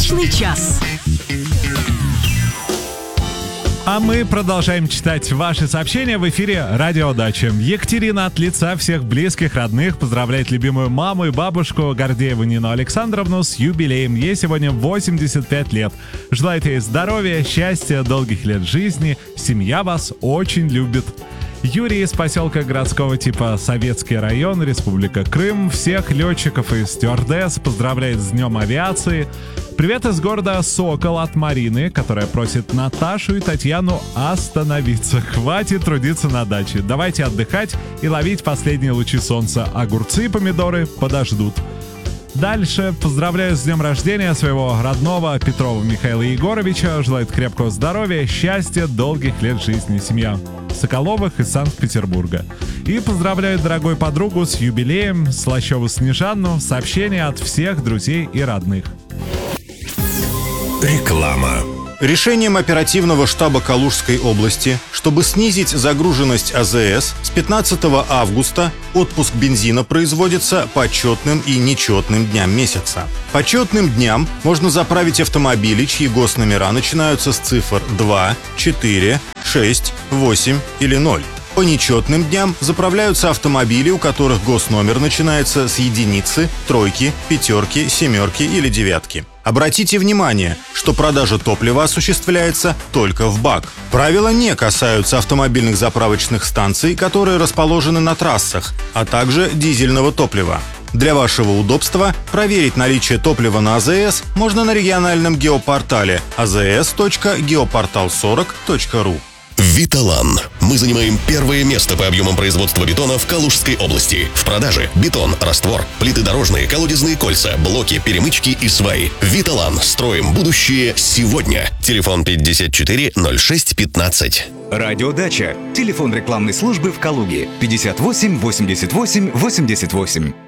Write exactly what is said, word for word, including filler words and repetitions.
Дачный час. А мы продолжаем читать ваши сообщения в эфире «Радио Дача». Екатерина от лица всех близких, родных поздравляет любимую маму и бабушку Гордееву Нину Александровну с юбилеем. Ей сегодня восемьдесят пять лет. Желает ей здоровья, счастья, долгих лет жизни. Семья вас очень любит. Юрий из поселка городского типа Советский район, Республика Крым. Всех летчиков и стюардесс поздравляет с Днем авиации. Привет из города Сокол от Марины, которая просит Наташу и Татьяну остановиться. Хватит трудиться на даче. Давайте отдыхать и ловить последние лучи солнца. Огурцы и помидоры подождут. Дальше поздравляю с днем рождения своего родного Петрова Михаила Егоровича. Желает крепкого здоровья, счастья, долгих лет жизни. Семья Соколовых из Санкт-Петербурга. И поздравляю дорогую подругу с юбилеем, Слащеву Снежанну. Сообщение от всех друзей и родных. Реклама. Решением оперативного штаба Калужской области, чтобы снизить загруженность АЗС, с пятнадцатого августа отпуск бензина производится по четным и нечетным дням месяца. По четным дням можно заправить автомобили, чьи госномера начинаются с цифр два, четыре, шесть, восемь или ноль. По нечетным дням заправляются автомобили, у которых госномер начинается с единицы, тройки, пятерки, семерки или девятки. Обратите внимание, что продажа топлива осуществляется только в бак. Правила не касаются автомобильных заправочных станций, которые расположены на трассах, а также дизельного топлива. Для вашего удобства проверить наличие топлива на АЗС можно на региональном геопортале а зэ эс точка геопортал сорок точка ру. Виталан. Мы занимаем первое место по объемам производства бетона в Калужской области. В продаже бетон, раствор, плиты дорожные, колодезные кольца, блоки, перемычки и сваи. Виталан. Строим будущее сегодня. Телефон пятьдесят четыре ноль шесть пятнадцать. Радио Дача. Телефон рекламной службы в Калуге пятьдесят восемь восемьдесят восемь восемьдесят восемь.